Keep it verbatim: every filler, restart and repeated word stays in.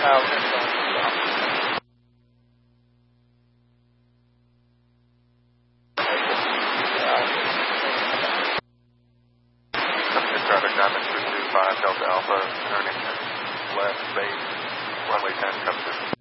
Uh, we're going to go. Traffic diamond two two five Delta Alpha, turning left base, runway ten, comes in.